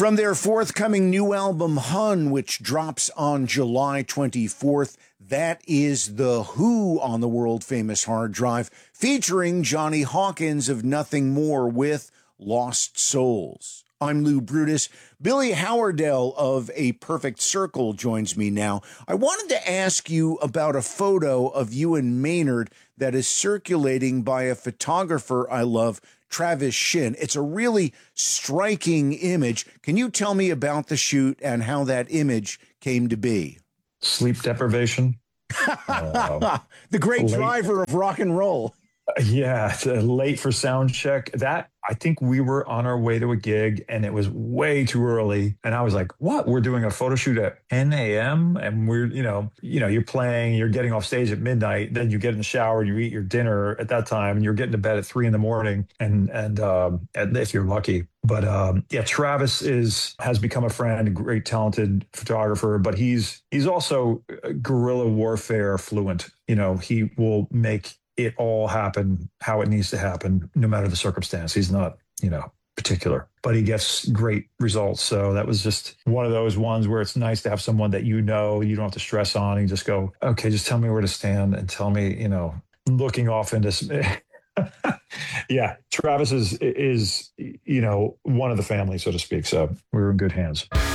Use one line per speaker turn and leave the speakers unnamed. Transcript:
From their forthcoming new album, Hun, which drops on July 24th, that is The Who on the world-famous hard drive, featuring Johnny Hawkins of Nothing More with Lost Souls. I'm Lou Brutus. Billy Howerdel of A Perfect Circle joins me now. I wanted to ask you about a photo of you and Maynard that is circulating by a photographer I love, Travis Shin. It's a really striking image. Can you tell me about the shoot and how that image came to be?
Sleep deprivation.
The great driver of rock and roll.
Yeah, it's late for sound check. That, I think we were on our way to a gig and it was way too early. And I was like, what? We're doing a photo shoot at 10 a.m. and we're, you're playing, you're getting off stage at midnight, then you get in the shower, you eat your dinner at that time, and you're getting to bed at 3 a.m. and if you're lucky. But Travis has become a friend, a great talented photographer, but he's also guerrilla warfare fluent. He will make it all happen how it needs to happen, no matter the circumstance. He's not, particular, but he gets great results. So that was just one of those ones where it's nice to have someone that you don't have to stress on. And just go, okay, just tell me where to stand and tell me, looking off into. Yeah, Travis is one of the family, so to speak. So we were in good hands.